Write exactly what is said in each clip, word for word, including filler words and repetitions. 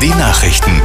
die Nachrichten.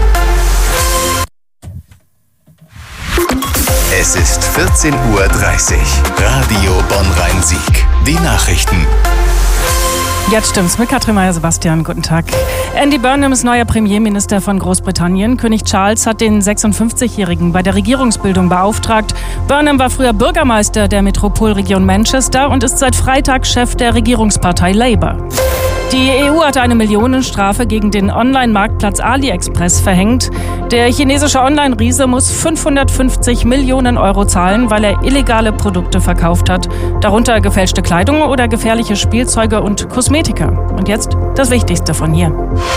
Es ist vierzehn Uhr dreißig. Radio Bonn-Rhein-Sieg. Die Nachrichten. Jetzt stimmt's mit Katrin Meyer-Sebastian. Guten Tag. Andy Burnham ist neuer Premierminister von Großbritannien. König Charles hat den sechsundfünfzigjährigen bei der Regierungsbildung beauftragt. Burnham war früher Bürgermeister der Metropolregion Manchester und ist seit Freitag Chef der Regierungspartei Labour. Die E U hatte eine Millionenstrafe gegen den Online-Marktplatz AliExpress verhängt. Der chinesische Online-Riese muss fünfhundertfünfzig Millionen Euro zahlen, weil er illegale Produkte verkauft hat. Darunter gefälschte Kleidung oder gefährliche Spielzeuge und Kosmetika. Und jetzt das Wichtigste von hier.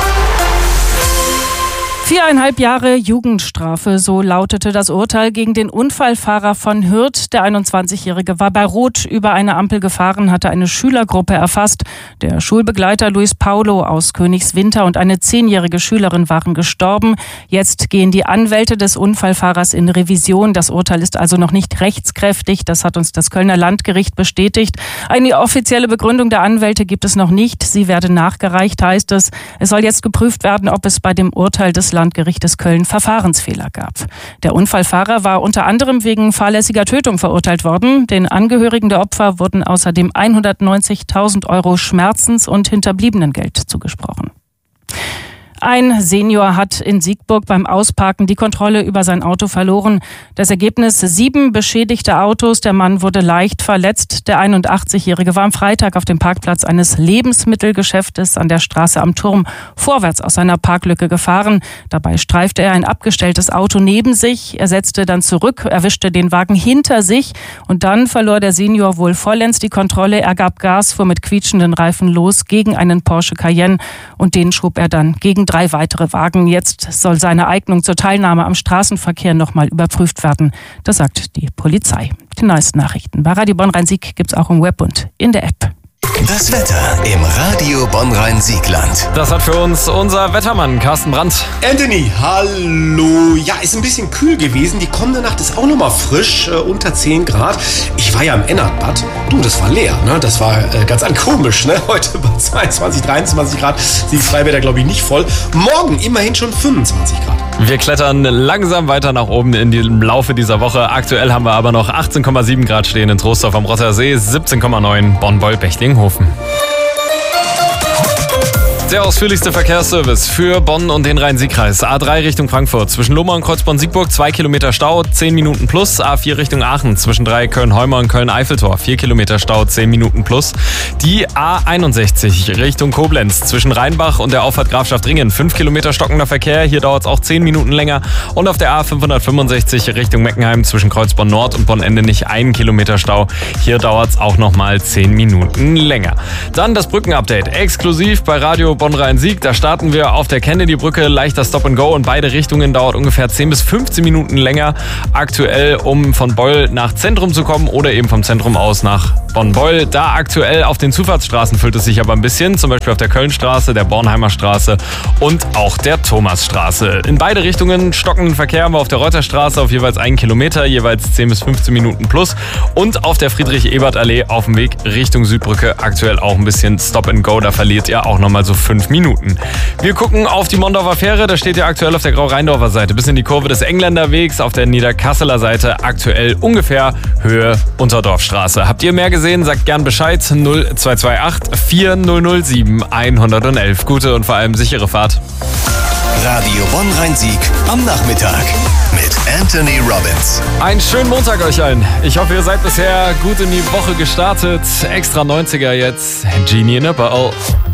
Viereinhalb Jahre Jugendstrafe, so lautete das Urteil gegen den Unfallfahrer von Hürth. Der einundzwanzigjährige war bei Rot über eine Ampel gefahren, hatte eine Schülergruppe erfasst. Der Schulbegleiter Luis Paulo aus Königswinter und eine zehnjährige Schülerin waren gestorben. Jetzt gehen die Anwälte des Unfallfahrers in Revision. Das Urteil ist also noch nicht rechtskräftig. Das hat uns das Kölner Landgericht bestätigt. Eine offizielle Begründung der Anwälte gibt es noch nicht. Sie werde nachgereicht, heißt es. Es soll jetzt geprüft werden, ob es bei dem Urteil des Landgerichtes Köln Verfahrensfehler gab. Der Unfallfahrer war unter anderem wegen fahrlässiger Tötung verurteilt worden. Den Angehörigen der Opfer wurden außerdem hundertneunzigtausend Euro Schmerzens- und Hinterbliebenengeld zugesprochen. Ein Senior hat in Siegburg beim Ausparken die Kontrolle über sein Auto verloren. Das Ergebnis: sieben beschädigte Autos. Der Mann wurde leicht verletzt. Der einundachtzigjährige war am Freitag auf dem Parkplatz eines Lebensmittelgeschäftes an der Straße am Turm vorwärts aus seiner Parklücke gefahren. Dabei streifte er ein abgestelltes Auto neben sich. Er setzte dann zurück, erwischte den Wagen hinter sich und dann verlor der Senior wohl vollends die Kontrolle. Er gab Gas, fuhr mit quietschenden Reifen los gegen einen Porsche Cayenne und den schob er dann gegen drei weitere Wagen. Jetzt soll seine Eignung zur Teilnahme am Straßenverkehr nochmal überprüft werden. Das sagt die Polizei. Die neuesten Nachrichten bei Radio Bonn-Rhein-Sieg gibt's auch im Web und in der App. Das Wetter im Radio Bonn-Rhein-Siegland. Das hat für uns unser Wettermann Carsten Brandt. Anthony, hallo. Ja, ist ein bisschen kühl gewesen. Die kommende Nacht ist auch nochmal frisch, äh, unter zehn Grad. Ich war ja im Ennertbad. Du, das war leer, ne? Das war äh, ganz an komisch, ne? Heute bei zweiundzwanzig, dreiundzwanzig Grad sind die Freibäder, glaube ich, nicht voll. Morgen immerhin schon fünfundzwanzig Grad. Wir klettern langsam weiter nach oben in im Laufe dieser Woche. Aktuell haben wir aber noch achtzehn Komma sieben Grad stehen in Troisdorf am Rottersee, siebzehn Komma neun Bonn-Boll-Bechtlinghofen. Der ausführlichste Verkehrsservice für Bonn und den Rhein-Sieg-Kreis. A drei Richtung Frankfurt. Zwischen Lohmar und Kreuzborn-Siegburg zwei Kilometer Stau, zehn Minuten plus. A vier Richtung Aachen. Zwischen drei Köln-Heumer und Köln-Eiffeltor. vier Kilometer Stau, zehn Minuten plus. Die A einundsechzig Richtung Koblenz. Zwischen Rheinbach und der Auffahrt Grafschaft-Ringen. fünf Kilometer stockender Verkehr. Hier dauert es auch zehn Minuten länger. Und auf der A fünfhundertfünfundsechzig Richtung Meckenheim. Zwischen Kreuzborn-Nord und Bonn-Ende nicht ein Kilometer Stau. Hier dauert es auch nochmal zehn Minuten länger. Dann das Brückenupdate. Exklusiv bei Radio Bonn-Rhein-Sieg. Da starten wir auf der Kennedy-Brücke, leichter Stop and Go in beide Richtungen, dauert ungefähr zehn bis fünfzehn Minuten länger. Aktuell, um von Beul nach Zentrum zu kommen oder eben vom Zentrum aus nach Bonn-Beul. Da aktuell auf den Zufahrtsstraßen füllt es sich aber ein bisschen, zum Beispiel auf der Kölnstraße, der Bornheimer Straße und auch der Thomasstraße. In beide Richtungen stockenden Verkehr haben wir auf der Reuterstraße auf jeweils einen Kilometer, jeweils zehn bis fünfzehn Minuten plus. Und auf der Friedrich-Ebert-Allee auf dem Weg Richtung Südbrücke aktuell auch ein bisschen Stop and Go, da verliert ihr auch nochmal so fünf Minuten. Wir gucken auf die Mondorfer Fähre, da steht ihr aktuell auf der Grau-Rheindorfer Seite bis in die Kurve des Engländerwegs, auf der Niederkasseler Seite aktuell ungefähr Höhe Unterdorfstraße. Habt ihr mehr gesehen? Sagt gern Bescheid. null zwei zwei acht vier null null sieben eins null eins. Gute und vor allem sichere Fahrt. Radio Bonn-Rhein-Sieg am Nachmittag mit Anthony Robbins. Einen schönen Montag euch allen. Ich hoffe, ihr seid bisher gut in die Woche gestartet. Extra neunziger jetzt. Genie in a Bottle.